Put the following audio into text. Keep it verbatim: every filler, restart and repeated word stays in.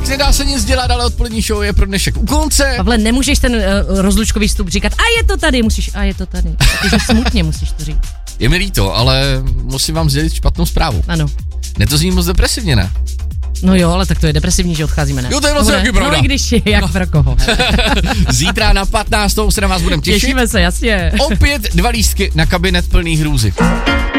Tak nedá se nic dělat, ale odpolední show je pro dnešek u konce. Pavle, nemůžeš ten uh, rozlučkový vstup říkat, a je to tady, musíš, a je to tady. Takže smutně musíš to říct. Je mi líto, ale musím vám sdělit špatnou zprávu. Ano. Ne, to zní moc depresivně, ne? No jo, ale tak to je depresivní, že odcházíme, ne? Jo, to je vlastně taky pravda. No i když je, jak no. pro koho. Zítra na patnáctou se na vás budeme těšit. Těšíme se, jasně. Opět dva lístky na kabinet plný hrůzy.